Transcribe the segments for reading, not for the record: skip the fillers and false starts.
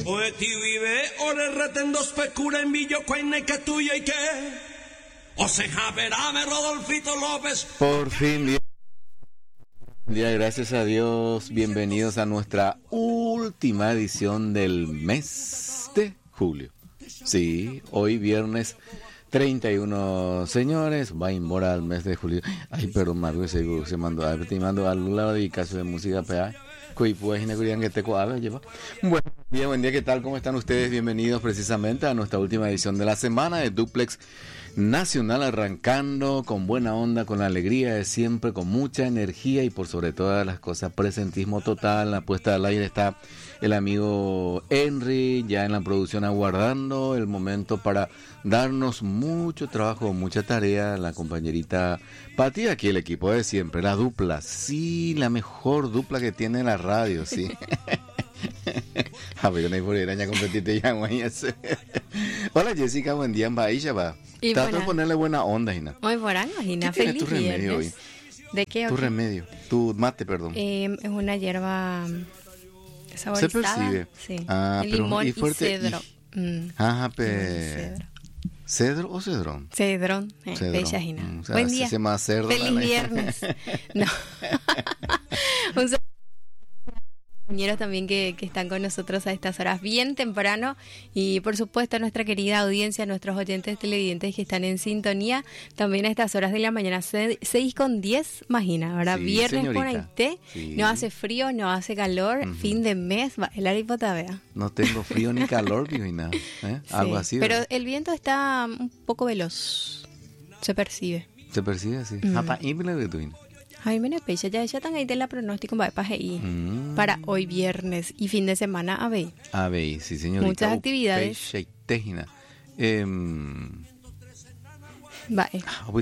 Oeti vive, ore retendo specura en villo cuaine que tuya y que. O se javerame Rodolfito López. Por fin, día, gracias a Dios. Bienvenidos a nuestra última edición del mes de julio. Sí, hoy viernes 31, señores, va a embora el mes de julio. Ay, perdón, Mario, se mandó a la dedicación de música PA. Buen día, ¿qué tal? ¿Cómo están ustedes? Bienvenidos precisamente a nuestra última edición de la semana de Duplex Nacional, arrancando con buena onda, con la alegría de siempre, con mucha energía y por sobre todas las cosas, presentismo total. La puesta al aire está el amigo Henry, ya en la producción aguardando el momento para darnos mucho trabajo, mucha tarea. La compañerita Pati, aquí el equipo de siempre, la dupla, sí, la mejor dupla que tiene la radio, sí. Hola Jessica, buen día, va. Trato de ponerle buena onda, Gina. Muy buena, Gina. ¿Qué Feliz tu remedio hoy? ¿De qué? Tu remedio, tu mate, perdón. Es una hierba saborizada. Se percibe. Sí. Ah, el pero limón y fuerte. y cedro. ¿Cedro o cedrón? Cedrón. Bella, Gina. O sea, buen día. Se llama cerdo. Feliz viernes. No. Un saludo a los compañeros también que están con nosotros a estas horas bien temprano, y por supuesto a nuestra querida audiencia, nuestros oyentes televidentes que están en sintonía también a estas horas de la mañana, 6:10, imagina, ahora Sí, viernes señorita. por ahí, Sí. no hace frío, no hace calor, fin de mes, va el aripotavea. No tengo frío ni calor, Vina. Algo así. Pero ¿verdad? el viento está un poco veloz, se percibe. Se percibe así. Ay, me pecha, ya están ahí de la pronóstico para hoy viernes y fin de semana a ver. A ver, sí, señorita. Muchas actividades. Va.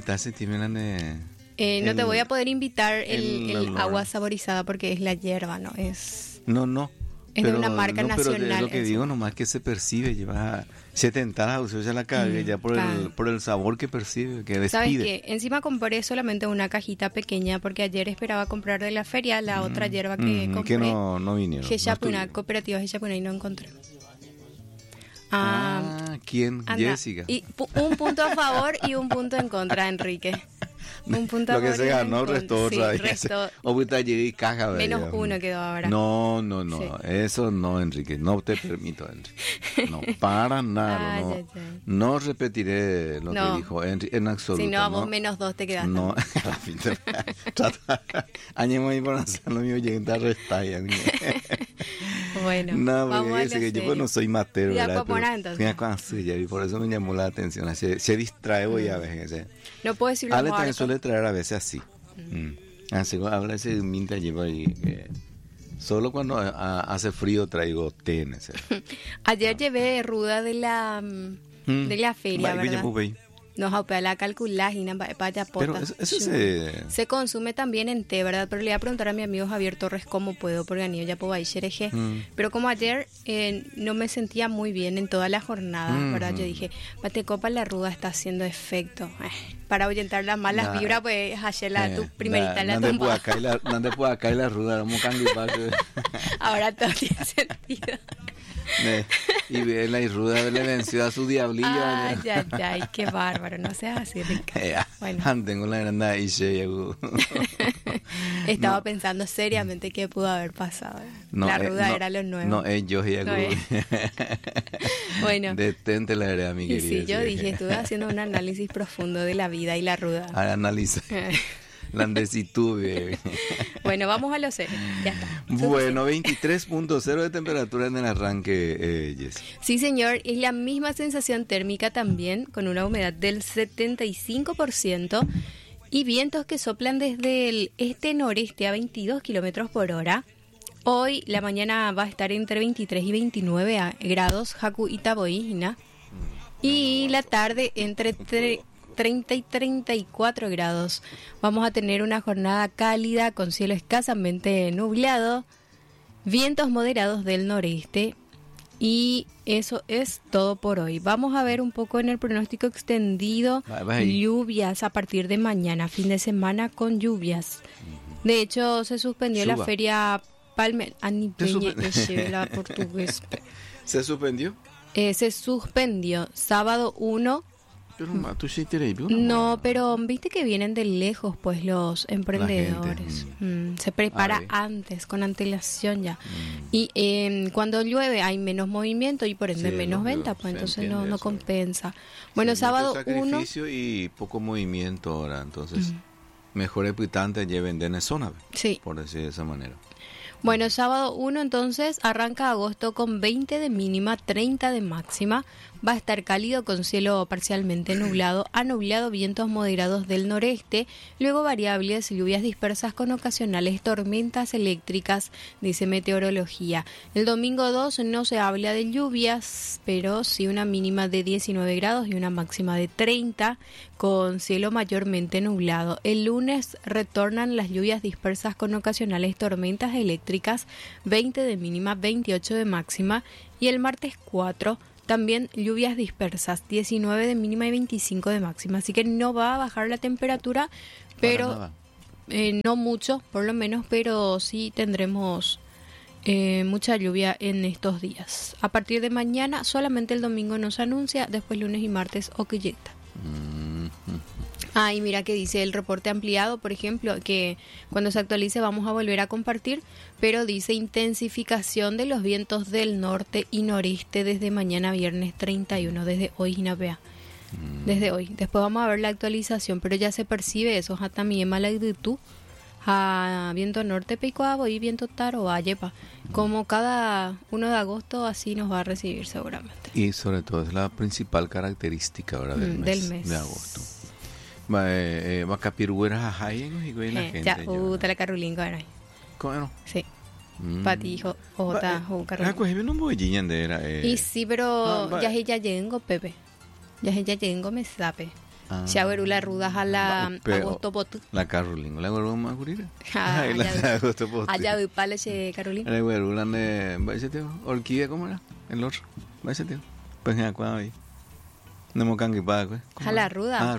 No te voy a poder invitar el agua saborizada porque es la hierba, ¿no? Es Es de una marca nacional. Pero lo que eso. digo nomás que se percibe, lleva 70 ya la cague, ya por el sabor que percibe, que ¿Sabes despide. qué? Encima compré solamente una cajita pequeña porque ayer esperaba comprar de la feria la otra hierba que compré. Que no vinieron. Una cooperativa y no encontré. ¿Quién? Anda. Jessica. Y un punto a favor y un punto en contra, Enrique. Un punto a Lo que favor se y uno ganó en contra. restó Sí, otra vez. restó. O y caja, Menos ¿verdad? uno quedó ahora. No. Sí. Eso no, Enrique. No te permito, Enrique. No, para nada. Ay. No repetiré lo que dijo Enrique en absoluto. Si no, a vos menos 2 te quedas. No, a la fin de año ahí por hacer lo mío, llegué a restar. Bueno, no, vamos a porque que yo no soy matero, ¿Y ¿verdad? entonces? Y por eso me llamó la atención. Se distrae hoy a veces. No puedo decir Ale también suele traer a veces así. Así habla ese minta lleva ahí. Solo cuando hace frío traigo té en ese. Ayer llevé ruda de la feria, ¿verdad? Nos aupea la calculagina para Pero eso se consume también en té, ¿verdad? Pero le voy a preguntar a mi amigo Javier Torres cómo puedo, porque anillo ya puedo ir xereje. Pero como ayer no me sentía muy bien en toda la jornada, ¿verdad? Yo dije, Pate Copa, la ruda está haciendo efecto. Para ahuyentar las malas vibras, pues ayer tu primerita la tomó. ¿Dónde puedo acá y la ruda? Ahora todo tiene sentido. Y ve la ruda le venció a su diablillo. Ay, qué bárbaro, no seas así, Ricardo. Bueno. Tengo la grande y estaba pensando seriamente qué pudo haber pasado. La ruda era lo nuevo. No, yo ya Bueno. Detente la idea, mi querida. Sí, yo dije, estuve haciendo un análisis profundo de la vida y la ruda. Analiza. La andesitud. Bueno, vamos a lo serio. Ya está. Bueno, 23.0 de temperatura en el arranque, Jess. Sí, señor. Es la misma sensación térmica también, con una humedad del 75% y vientos que soplan desde el este-noreste a 22 kilómetros por hora. Hoy la mañana va a estar entre 23 y 29 grados, Haku y Taboína. Y la tarde entre 30 y 34 grados. Vamos a tener una jornada cálida con cielo escasamente nublado, vientos moderados del noreste, y eso es todo por hoy. Vamos a ver un poco en el pronóstico extendido lluvias a partir de mañana, fin de semana con lluvias. De hecho, se suspendió la feria Palmer. La portugués. ¿Se suspendió? Se suspendió sábado 1. Pero tú sí tienes No, pero viste que vienen de lejos, pues, los emprendedores. Se prepara antes, con antelación ya. Y cuando llueve hay menos movimiento y por ende menos venta, pues entonces no compensa. Bueno, sábado 1. Sacrificio y poco movimiento ahora, entonces mejor es que lleven de zona, por decir de esa manera. Bueno, sábado 1 entonces arranca agosto con 20 de mínima, 30 de máxima. Va a estar cálido con cielo parcialmente nublado, a nublado, vientos moderados del noreste, luego variables, lluvias dispersas con ocasionales tormentas eléctricas, dice meteorología. El domingo 2 no se habla de lluvias, pero sí una mínima de 19 grados y una máxima de 30, con cielo mayormente nublado. El lunes retornan las lluvias dispersas con ocasionales tormentas eléctricas, 20 de mínima, 28 de máxima, y el martes 4 también lluvias dispersas, 19 de mínima y 25 de máxima. Así que no va a bajar la temperatura, pero no mucho, por lo menos, pero sí tendremos mucha lluvia en estos días. A partir de mañana, solamente el domingo nos anuncia, después lunes y martes oquilleta. Y mira que dice el reporte ampliado, por ejemplo, que cuando se actualice vamos a volver a compartir, pero dice intensificación de los vientos del norte y noreste desde mañana viernes 31, desde hoy, Inapea. Desde hoy. Después vamos a ver la actualización, pero ya se percibe eso, también mala actitud, a viento norte, Peicoabo y viento taro, a Yepa. Como cada 1 de agosto así nos va a recibir seguramente. Y sobre todo es la principal característica ahora del mes de agosto. Va a capirueras a Hayen y la gente. Ya, la Carolín, ¿Cómo? Sí. Patijo, ota, Carolín. No voy y sí, pero ya llego, Pepe. Ya llego, me sabe. Ya verú la rudas a la agosto potu. La Carolín, la verú más curida. La agosto potu. Allá vi pale Carolín. La verú la de, ¿vais a orquídea cómo era? El otro. ¿Vais a pues en acuado ahí. No me cangue para pues. A la ruda.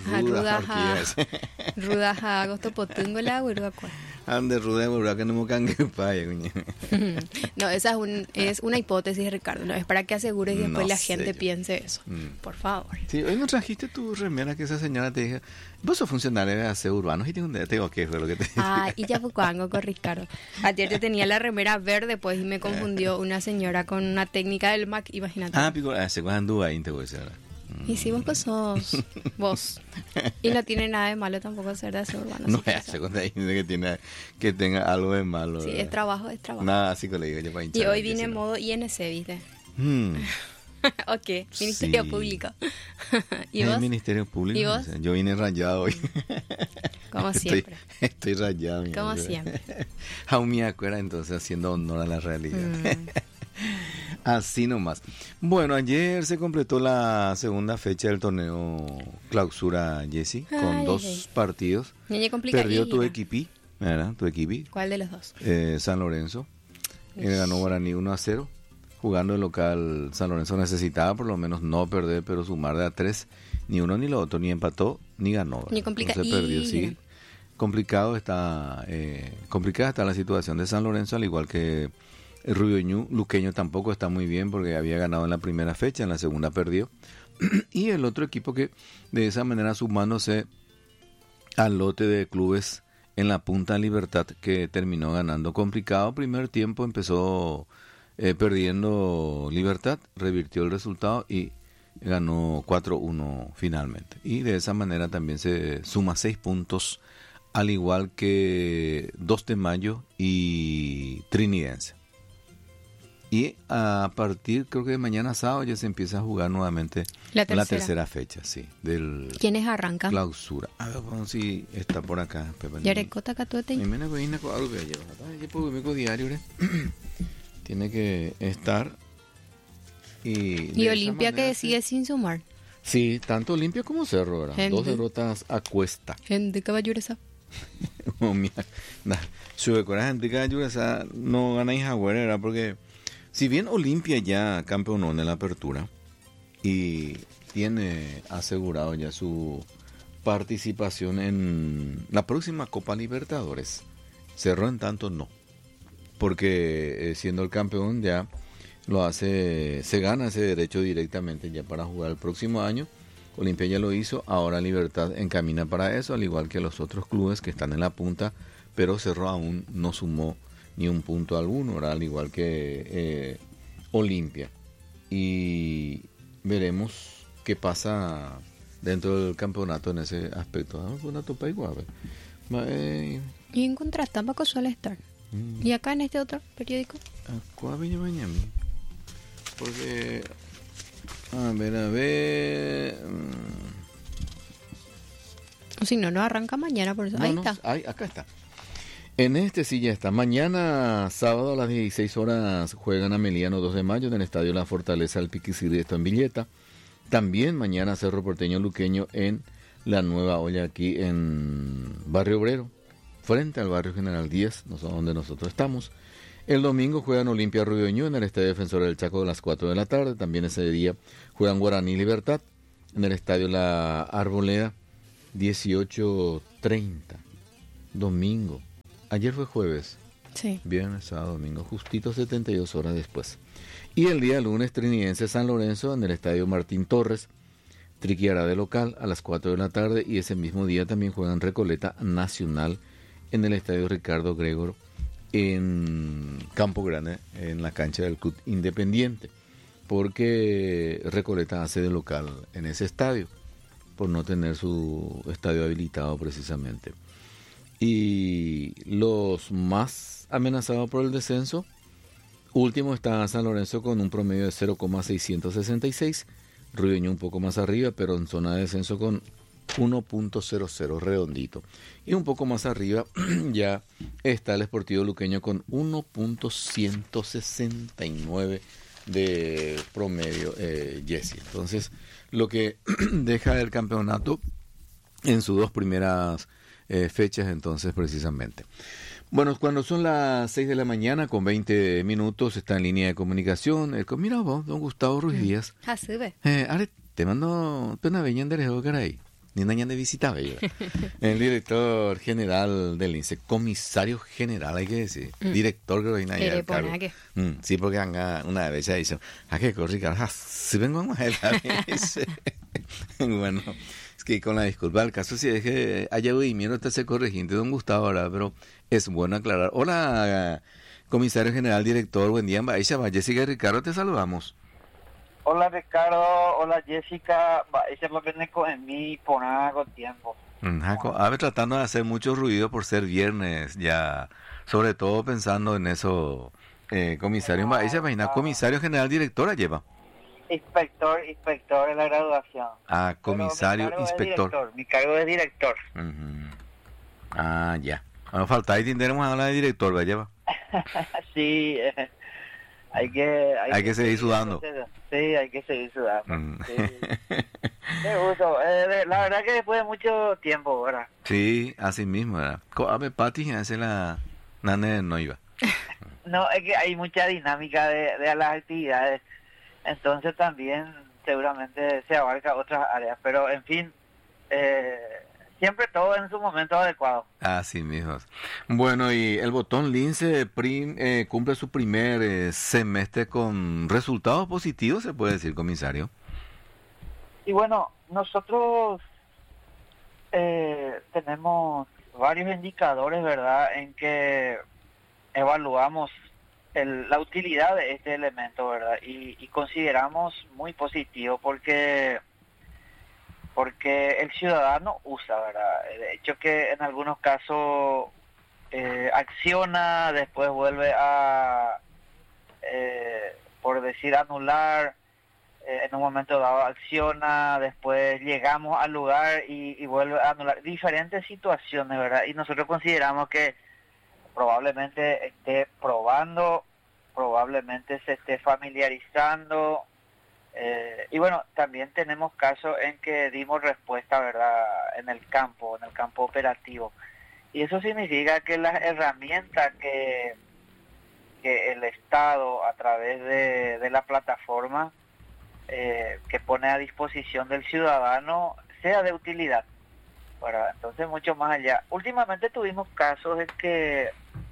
Ruda a agosto potungo la verú acá. Ande ruda verú que no me cangue para. No, esa es una hipótesis, Ricardo. No es para que asegures y después la gente piense eso. Por favor. Sí, hoy no trajiste tu remera que esa señora te dije. Vos sos funcionario de aseo urbano y tengo que ver lo que te dije. Y ya fue con Ricardo. Ayer yo tenía la remera verde, pues, y me confundió una señora con una técnica del MAC, imagínate. Se cuando ahí te voy a decir. Y si vos pues sos vos. Y no tiene nada de malo tampoco ser de aseo urbano. No es que tenga algo de malo. Sí, es trabajo. Nada, así que le digo yo para hinchar. Y hoy vine en modo INC, ¿viste? Ok, Ministerio Público. ¿Y vos? El Ministerio Público. ¿Y vos? Yo vine rayado hoy. Como siempre. Estoy rayado. Como siempre. Aún me acuerdo entonces haciendo honor a la realidad. Así nomás. Bueno, ayer se completó la segunda fecha del torneo Clausura, Jessy, con 2 partidos. Perdió tu equipo, ¿verdad? Tu equipo. ¿Cuál de los dos? San Lorenzo. Ganó Guaraní 1-0. Jugando el local, San Lorenzo necesitaba por lo menos no perder, pero sumar de a 3. Ni uno ni lo otro, ni empató, ni ganó. ¿Verdad? Ni complicado. Se perdió, sí. Complicada está la situación de San Lorenzo, al igual que el Rubio Ñu. Luqueño tampoco está muy bien porque había ganado en la primera fecha, en la segunda perdió. Y el otro equipo que de esa manera sumándose al lote de clubes en la Punta Libertad, que terminó ganando. Complicado primer tiempo, empezó perdiendo Libertad, revirtió el resultado y ganó 4-1 finalmente. Y de esa manera también se suma 6 puntos, al igual que 2 de Mayo y Trinidense. Y a partir, creo que de mañana sábado ya se empieza a jugar nuevamente la tercera fecha, sí, del ¿quiénes arrancan? Clausura. A ver, vamos si está por acá. Tiene que estar. Y Olimpia que sigue sin sumar. Sí, tanto Olimpia como Cerro, ¿verdad? 2 derrotas a cuesta. Gente caballuresa. Sube coraje, gente caballuresa no ganáis Jaguar, ¿verdad? Porque si bien Olimpia ya campeonó en la apertura y tiene asegurado ya su participación en la próxima Copa Libertadores, Cerro en tanto no, porque siendo el campeón ya se gana ese derecho directamente ya para jugar el próximo año. Olimpia ya lo hizo, ahora Libertad encamina para eso, al igual que los otros clubes que están en la punta, pero Cerro aún no sumó ni un punto alguno, ¿verdad? Al igual que Olimpia. Y veremos qué pasa dentro del campeonato en ese aspecto. Y en Contrastampa suele estar. ¿Y acá en este otro periódico? Porque, a ver. O si no, no arranca mañana, por eso. Ahí está. Acá está. En este sí ya está. Mañana, sábado a las 16 horas, juegan Ameliano 2 de mayo en el Estadio La Fortaleza del Piquiciri, esto en Villeta. También mañana Cerro Porteño Luqueño en la Nueva Olla aquí en Barrio Obrero, frente al Barrio General Díaz, donde nosotros estamos. El domingo juegan Olimpia Ruidoño en el Estadio Defensor del Chaco a las 4 de la tarde. También ese día juegan Guaraní Libertad en el Estadio La Arboleda, 18:30. Domingo. Ayer fue jueves. Sí. Viernes, sábado, domingo, justito 72 horas después. Y el día lunes, Trinidense San Lorenzo en el Estadio Martín Torres, Triquiará de local a las 4 de la tarde. Y ese mismo día también juegan Recoleta Nacional en el Estadio Ricardo Gregor en Campo Grande, en la cancha del Club Independiente, porque Recoleta hace de local en ese estadio, por no tener su estadio habilitado precisamente. Y los más amenazados por el descenso, último está San Lorenzo con un promedio de 0,666, Ruidoño un poco más arriba, pero en zona de descenso con 1.00 redondito. Y un poco más arriba ya está el Sportivo Luqueño con 1.169 de promedio, Jesse. Entonces, lo que deja el campeonato en sus dos primeras fechas, entonces, precisamente. Bueno, cuando son las 6 de la mañana con 20 minutos, está en línea de comunicación. Mira vos, don Gustavo Ruiz Díaz. Te mando una veña de Rejo Caray. Ni naña de visita, el director general del INSE, comisario general, hay que decir, director creo que nadie al cargo. Sí, porque una vez ya dice, ¿a qué corri carajo? Si vengo a bueno, es que con la disculpa, el caso sí es que haya movimiento este se correginte, don Gustavo, ahora, pero es bueno aclarar. Hola, comisario general, director, buen día, Jessica y Ricardo, te saludamos. Hola Ricardo, hola Jessica, ese lo viene con mí por algo tiempo. A ver, tratando de hacer mucho ruido por ser viernes, ya, sobre todo pensando en eso, comisario, esa vaina, comisario general directora lleva. Inspector en la graduación. Ah, comisario, inspector. Mi cargo es director. Ah, ya. Bueno, falta y tendremos a hablar de director, ¿va lleva? Sí, hay que seguir sudando. Sí, hay que seguir sudando. Sí. Qué gusto. La verdad que después de mucho tiempo, ¿verdad? Sí, así mismo, ¿verdad? A ver, Pati, hace la nane no iba. No, es que hay mucha dinámica de las actividades. Entonces también seguramente se abarca otras áreas. Pero, en fin, siempre todo en su momento adecuado. Así mismo. Bueno, y el botón Lince cumple su primer semestre con resultados positivos, se puede decir, comisario. Y bueno, nosotros tenemos varios indicadores, ¿verdad?, en que evaluamos la utilidad de este elemento, ¿verdad? Y consideramos muy positivo porque el ciudadano usa, ¿verdad? De hecho que en algunos casos acciona, después vuelve a, por decir, anular, en un momento dado acciona, después llegamos al lugar y vuelve a anular. Diferentes situaciones, ¿verdad? Y nosotros consideramos que probablemente esté probando, probablemente se esté familiarizando. Y bueno, también tenemos casos en que dimos respuesta, ¿verdad?, en el campo operativo. Y eso significa que las herramientas que el Estado, a través de la plataforma que pone a disposición del ciudadano, sea de utilidad, ¿verdad? Entonces, mucho más allá. Últimamente tuvimos casos en que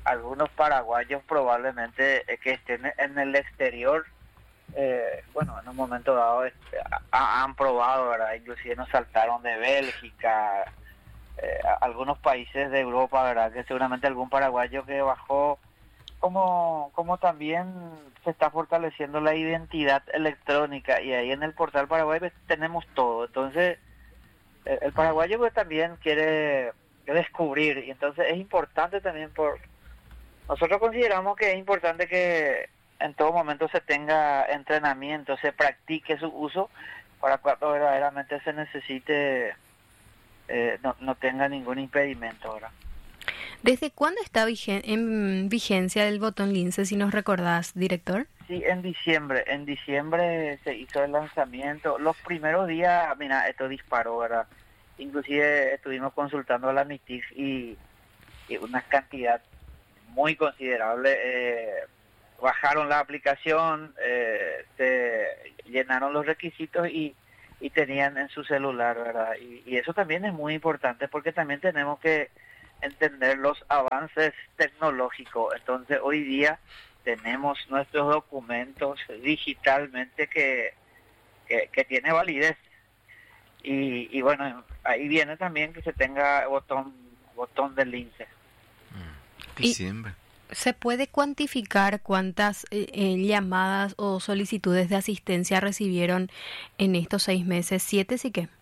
algunos paraguayos probablemente que estén en el exterior, bueno, en un momento dado han probado, ¿verdad? Inclusive nos saltaron de Bélgica, algunos países de Europa, ¿verdad? Que seguramente algún paraguayo que bajó, como también se está fortaleciendo la identidad electrónica, y ahí en el portal Paraguay pues, tenemos todo. Entonces el paraguayo pues también quiere descubrir, y entonces es importante también nosotros consideramos que es importante que en todo momento se tenga entrenamiento, se practique su uso para cuando verdaderamente se necesite, no tenga ningún impedimento, ¿verdad? ¿Desde cuándo está en vigencia el botón Lince, si nos recordás, director? Sí, en diciembre se hizo el lanzamiento. Los primeros días, mira, esto disparó, ¿verdad? Inclusive estuvimos consultando a la MITIF y una cantidad muy considerable bajaron la aplicación, se llenaron los requisitos y tenían en su celular, ¿verdad? Y eso también es muy importante porque también tenemos que entender los avances tecnológicos. Entonces hoy día tenemos nuestros documentos digitalmente que tiene validez, y bueno, ahí viene también que se tenga botón del Lince. Diciembre. ¿Se puede cuantificar cuántas llamadas o solicitudes de asistencia recibieron en estos 6 meses? 7, sí que.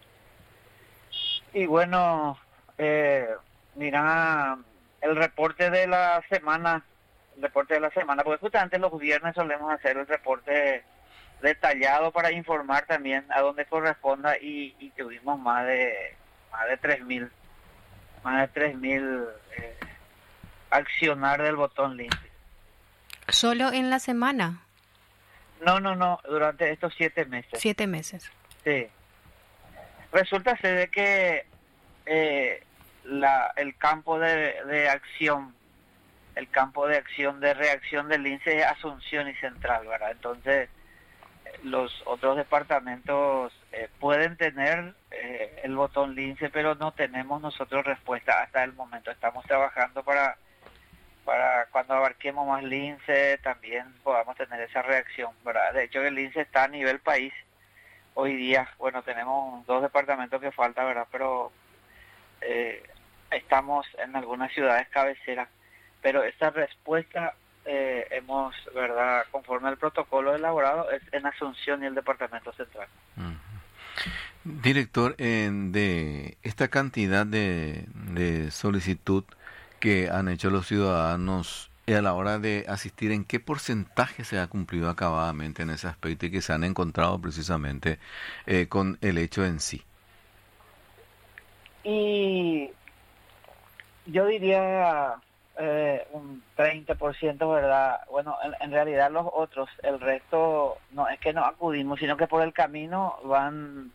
Y bueno, mira, el reporte de la semana, porque justamente los viernes solemos hacer el reporte detallado para informar también a donde corresponda, y tuvimos más de 3.000 accionar del botón Lince. ¿Solo en la semana? No, durante estos 7 meses. 7 meses. Sí. Resulta ser de que el campo de acción, de reacción del Lince es Asunción y Central, ¿verdad? Entonces, los otros departamentos pueden tener el botón Lince, pero no tenemos nosotros respuesta hasta el momento. Estamos trabajando para cuando abarquemos más Lince también podamos tener esa reacción, ¿verdad? De hecho, el Lince está a nivel país hoy día. Bueno, tenemos 2 departamentos que falta, ¿verdad? Pero estamos en algunas ciudades cabeceras. Pero esa respuesta hemos, ¿verdad? Conforme al protocolo elaborado, es en Asunción y el Departamento Central. Director, de esta cantidad de solicitud que han hecho los ciudadanos a la hora de asistir, ¿en qué porcentaje se ha cumplido acabadamente en ese aspecto y que se han encontrado precisamente con el hecho en sí? Y yo diría un 30%, ¿verdad? Bueno, en realidad los otros, el resto, no es que no acudimos, sino que por el camino van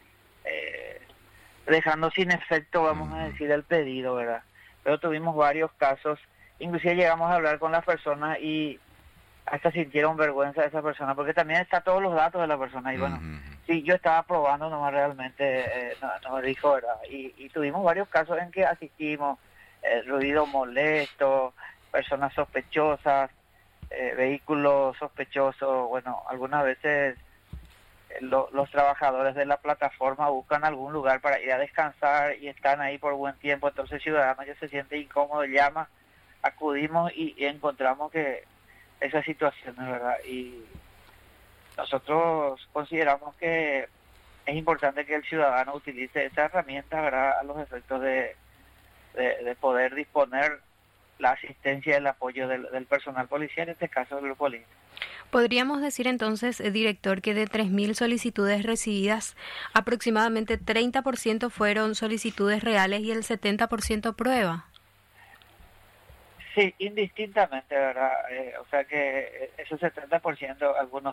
dejando sin efecto, vamos a decir, el pedido, ¿verdad? Pero tuvimos varios casos, inclusive llegamos a hablar con las personas y hasta sintieron vergüenza de esa persona, porque también está todos los datos de la persona, y bueno, sí, yo estaba probando nomás realmente, no dijo, ¿verdad? Y tuvimos varios casos en que asistimos, ruido molesto, personas sospechosas, vehículos sospechosos. Bueno, algunas veces los trabajadores de la plataforma buscan algún lugar para ir a descansar y están ahí por buen tiempo, entonces el ciudadano ya se siente incómodo, llama, acudimos y encontramos que esas situaciones, ¿verdad? Y nosotros consideramos que es importante que el ciudadano utilice esa herramienta, ¿verdad?, a los efectos de poder disponer la asistencia y el apoyo del personal policial, en este caso del Grupo Lince. ¿Podríamos decir entonces, director, que de 3.000 solicitudes recibidas, aproximadamente 30% fueron solicitudes reales y el 70% prueba? Sí, indistintamente, ¿verdad? O sea que ese 70%, algunos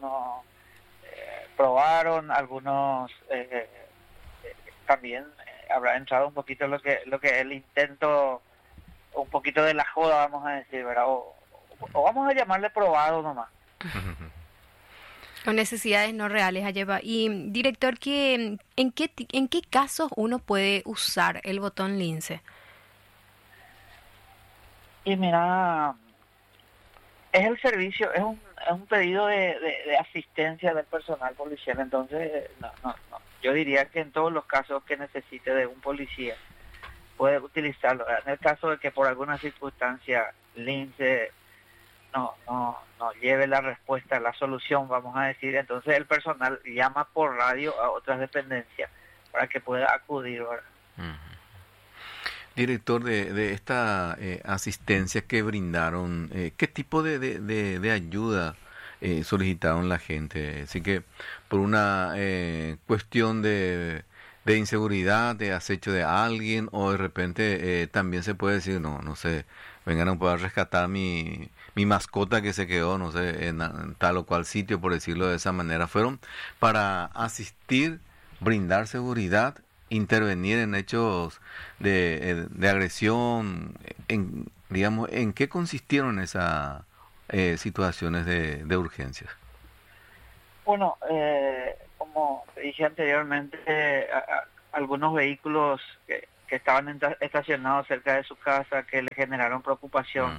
probaron, algunos también habrá entrado un poquito lo que el intento, un poquito de la joda, vamos a decir, ¿verdad? O vamos a llamarle probado nomás. Con necesidades no reales, Ayeva. Y, director, ¿en qué casos uno puede usar el botón Lince? Y mira, es el servicio, es un pedido de asistencia del personal policial, entonces no. Yo diría que en todos los casos que necesite de un policía puede utilizarlo. En el caso de que por alguna circunstancia Lince no lleve la respuesta, la solución, vamos a decir, entonces el personal llama por radio a otras dependencias para que pueda acudir, ¿verdad? Director, de esta asistencia que brindaron, ¿qué tipo de ayuda solicitaron la gente? Así que por una cuestión de inseguridad, de acecho de alguien, o de repente también se puede decir, no sé, vengan a poder rescatar mi mascota que se quedó, no sé, en tal o cual sitio, por decirlo de esa manera. Fueron para asistir, brindar seguridad, intervenir en hechos de agresión, digamos, ¿en qué consistieron esas situaciones de urgencias? Bueno, como dije anteriormente, algunos vehículos que estaban estacionados cerca de su casa que le generaron preocupación,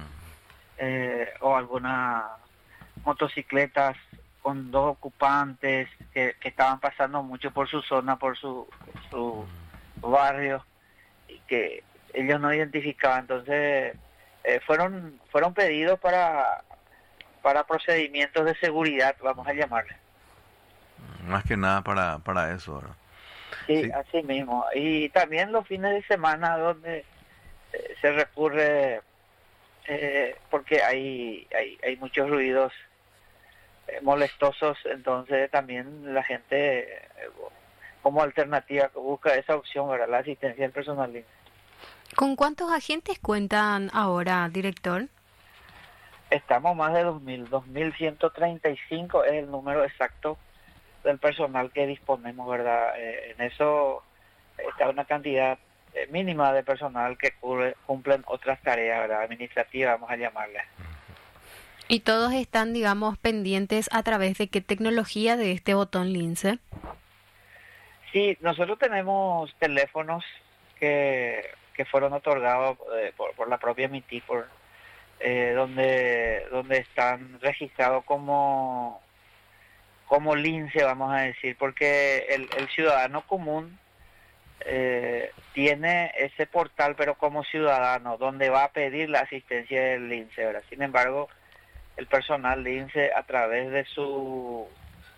o algunas motocicletas con dos ocupantes que estaban pasando mucho por su zona, por su barrio, y que ellos no identificaban. Entonces fueron pedidos para procedimientos de seguridad, vamos a llamarle. Más que nada para eso, ¿verdad? Sí, así mismo. Y también los fines de semana donde se recurre, porque hay muchos ruidos molestosos, entonces también la gente como alternativa busca esa opción, ¿verdad? La asistencia del personal. ¿Con cuántos agentes cuentan ahora, director? Estamos más de 2.135 es el número exacto del personal que disponemos, ¿verdad? En eso está una cantidad mínima de personal que cumplen otras tareas, ¿verdad? Administrativas, vamos a llamarle. ¿Y todos están, digamos, pendientes a través de qué tecnología de este botón Lince? Sí, nosotros tenemos teléfonos que fueron otorgados por la propia MITI, donde están registrados como Lince, vamos a decir, porque el ciudadano común tiene ese portal, pero como ciudadano, donde va a pedir la asistencia del Lince, ¿verdad? Sin embargo, el personal Lince a través de su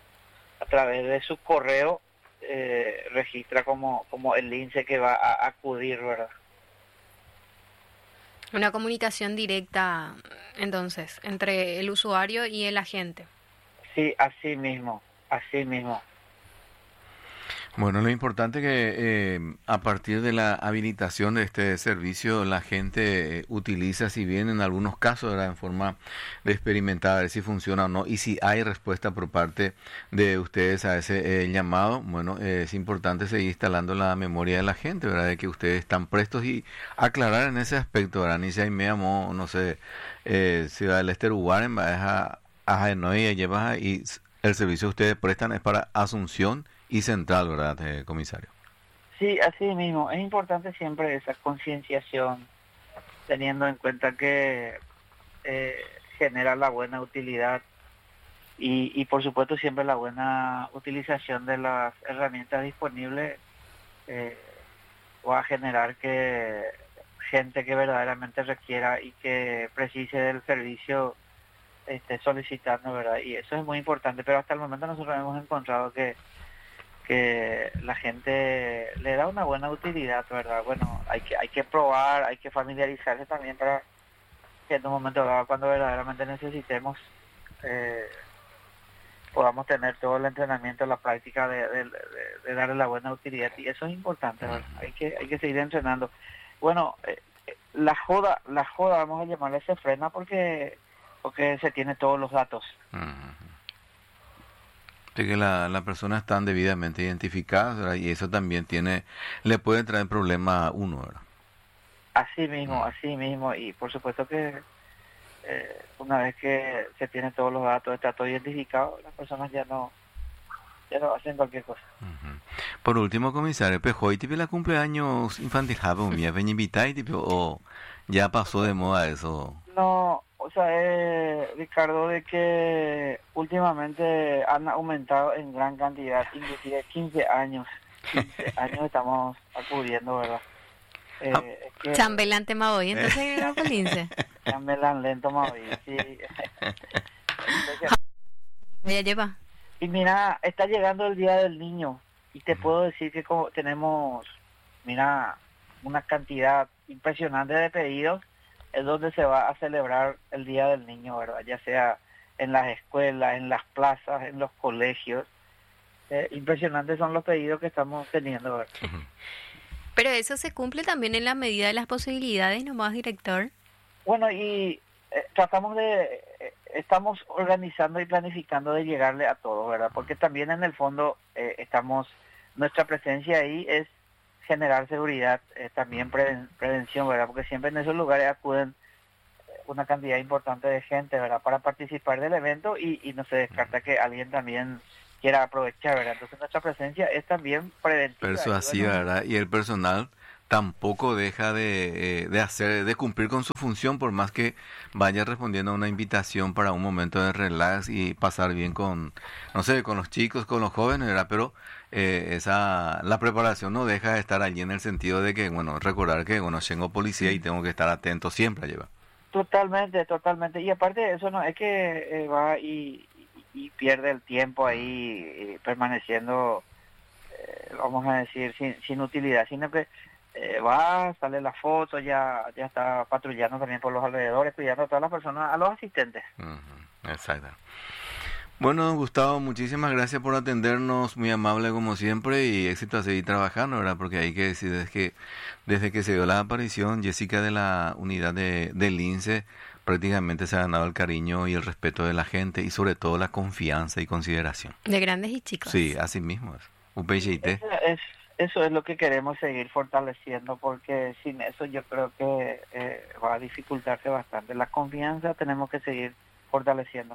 correo registra como el Lince que va a acudir, ¿verdad? Una comunicación directa, entonces, entre el usuario y el agente. Sí, así mismo. Bueno, lo importante es que a partir de la habilitación de este servicio la gente utiliza, si bien en algunos casos era en forma de experimentar, a ver si funciona o no, y si hay respuesta por parte de ustedes a ese llamado. Bueno, es importante seguir instalando la memoria de la gente, ¿verdad? De que ustedes están prestos y aclarar en ese aspecto, ¿verdad? Ni si hay meamo, no sé, Ciudad del Este, Uruguay, a Hanoi, llevas y el servicio que ustedes prestan es para Asunción y Central, ¿verdad, comisario? Sí, así mismo. Es importante siempre esa concienciación, teniendo en cuenta que genera la buena utilidad y por supuesto siempre la buena utilización de las herramientas disponibles va a generar que gente que verdaderamente requiera y que precise del servicio esté solicitando, ¿verdad? Y eso es muy importante, pero hasta el momento nosotros hemos encontrado que la gente le da una buena utilidad, ¿verdad? Bueno, hay que probar, hay que familiarizarse también para que en un momento dado, cuando verdaderamente necesitemos, podamos tener todo el entrenamiento, la práctica de darle la buena utilidad, y eso es importante, ¿verdad? Hay que seguir entrenando. Bueno, la joda, vamos a llamarle, se frena porque se tiene todos los datos. De que la persona están debidamente identificadas, ¿verdad? Y eso también le puede traer problema a uno, ¿verdad? Así mismo, y por supuesto que una vez que se tiene todos los datos, está todo identificado, las personas ya no hacen cualquier cosa. Por último, comisario, ¿hoy tipo la cumpleaños infantil me ven invitar tipo o ya pasó de moda eso? No, o sea, Ricardo, de que últimamente han aumentado en gran cantidad, inclusive 15 años. 15 años estamos acudiendo, ¿verdad? Es que Chambelán tema hoy, entonces Grupo Lince. chambelán lento más bien, sí. Ya lleva. Y mira, está llegando el Día del Niño y te puedo decir que tenemos, mira, una cantidad impresionante de pedidos. Es donde se va a celebrar el Día del Niño, ¿verdad? Ya sea en las escuelas, en las plazas, en los colegios. Impresionantes son los pedidos que estamos teniendo, ¿verdad? Pero eso se cumple también en la medida de las posibilidades, nomás, director. Bueno, y estamos organizando y planificando de llegarle a todos, ¿verdad? Porque también en el fondo nuestra presencia ahí es generar seguridad, también prevención, ¿verdad? Porque siempre en esos lugares acuden una cantidad importante de gente, ¿verdad? Para participar del evento y no se descarta que alguien también quiera aprovechar, ¿verdad? Entonces nuestra presencia es también preventiva. Persuasiva, ¿verdad? Y el personal tampoco deja de cumplir con su función por más que vaya respondiendo a una invitación para un momento de relax y pasar bien con, no sé, con los chicos, con los jóvenes, ¿verdad? Pero la preparación no deja de estar allí en el sentido de que, bueno, recordar que, bueno, tengo policía y tengo que estar atento siempre, lleva. Totalmente. Y aparte de eso, no es que va y pierde el tiempo ahí permaneciendo, vamos a decir, sin utilidad, sino que sale la foto, ya está patrullando también por los alrededores, cuidando a todas las personas, a los asistentes. Exacto. Bueno, Gustavo, muchísimas gracias por atendernos, muy amable como siempre y éxito a seguir trabajando, ¿verdad? Porque hay que decir desde que se dio la aparición, Jessica de la unidad del Lince prácticamente se ha ganado el cariño y el respeto de la gente y sobre todo la confianza y consideración. De grandes y chicos. Sí, así mismo es. UPYT. Eso es lo que queremos seguir fortaleciendo, porque sin eso yo creo que va a dificultarse bastante. La confianza tenemos que seguir fortaleciendo.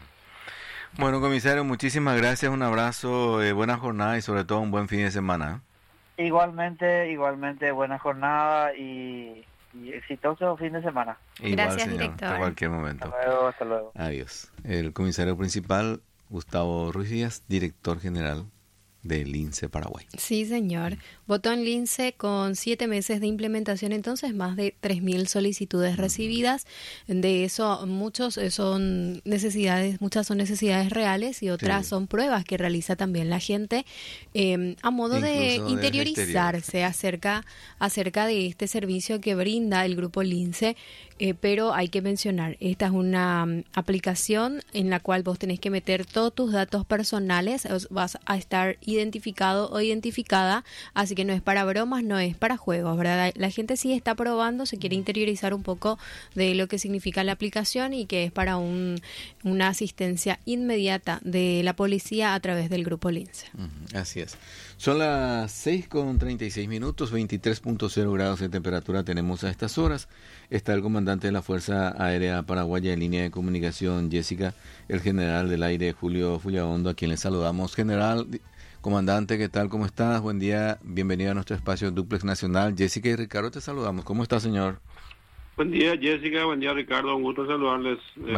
Bueno, comisario, muchísimas gracias, un abrazo, buena jornada y sobre todo un buen fin de semana. Igualmente, buena jornada y exitoso fin de semana. Igual, Gracias, señor, director. hasta cualquier momento. Hasta luego. Adiós. El comisario principal, Gustavo Ruiz Díaz, director general de Lince Paraguay. Sí, señor. Votó en Lince con 7 meses de implementación, entonces más de 3.000 solicitudes recibidas. De eso, muchas son necesidades reales y otras son pruebas que realiza también la gente a modo de interiorizarse acerca de este servicio que brinda el Grupo Lince. Pero hay que mencionar, esta es una aplicación en la cual vos tenés que meter todos tus datos personales, vas a estar identificado o identificada, así que no es para bromas, no es para juegos, ¿verdad? La gente sí está probando, se quiere interiorizar un poco de lo que significa la aplicación y que es para una asistencia inmediata de la policía a través del Grupo Lince. Así es. Son las 6:36 minutos, 23.0 grados de temperatura tenemos a estas horas. Está el comandante de la Fuerza Aérea Paraguaya en línea de comunicación, Jessica, el general del aire, Julio Fullaondo, a quien le saludamos. General, comandante, ¿qué tal? ¿Cómo estás? Buen día, bienvenido a nuestro espacio Duplex Nacional. Jessica y Ricardo, te saludamos. ¿Cómo está, señor? Buen día, Jessica. Buen día, Ricardo. Un gusto saludarles.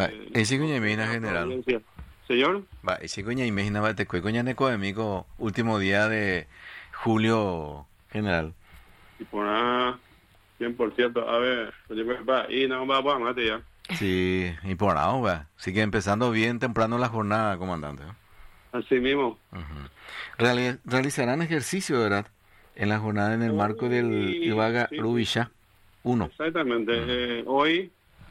General. Señor. Va, y si coña imagina te coña neco de mico último día de julio, general. Y por 100%, a ver, y no va a mate ya. Sí, y por ahora, va. Sigue empezando bien temprano la jornada, comandante. Así mismo. Realizarán ejercicio, ¿verdad? En la jornada en el marco del Ibaga Rubisha 1. Exactamente. Hoy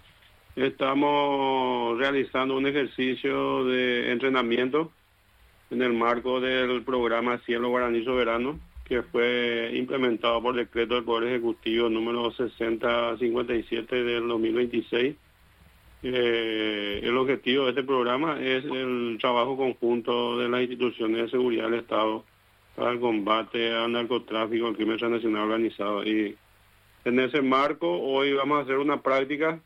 estamos realizando un ejercicio de entrenamiento en el marco del programa Cielo Guaraní Soberano, que fue implementado por decreto del Poder Ejecutivo número 6057 del 2026. El objetivo de este programa es el trabajo conjunto de las instituciones de seguridad del Estado para el combate al narcotráfico, al crimen transnacional organizado. Y en ese marco, hoy vamos a hacer una práctica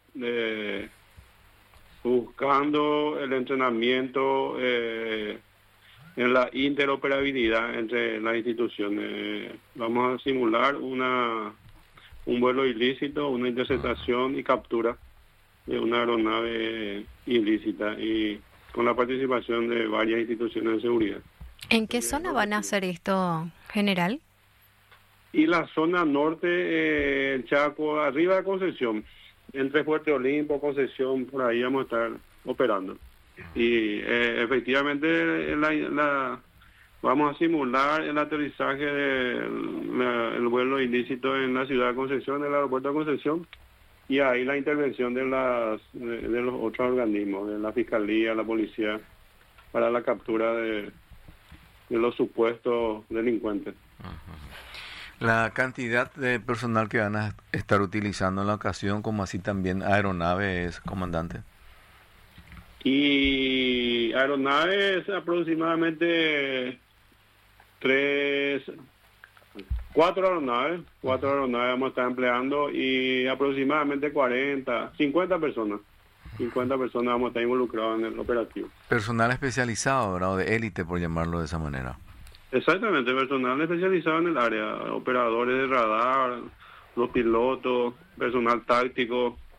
buscando el entrenamiento en la interoperabilidad entre las instituciones. Vamos a simular un vuelo ilícito, una interceptación y captura de una aeronave ilícita y con la participación de varias instituciones de seguridad. ¿En qué zona van a hacer esto, general? Y la zona norte, Chaco, arriba de Concepción, entre Fuerte Olimpo, Concepción, por ahí vamos a estar operando. Y efectivamente vamos a simular el aterrizaje del vuelo ilícito en la ciudad de Concepción, en el aeropuerto de Concepción, y ahí la intervención de los otros organismos, de la Fiscalía, la Policía, para la captura de los supuestos delincuentes. La cantidad de personal que van a estar utilizando en la ocasión, como así también aeronaves, comandante. Y aeronaves aproximadamente 4 aeronaves vamos a estar empleando y aproximadamente 50 personas. 50 personas vamos a estar involucrados en el operativo. Personal especializado, ¿verdad? O de élite, por llamarlo de esa manera. Exactamente, personal especializado en el área, operadores de radar, los pilotos, personal táctico,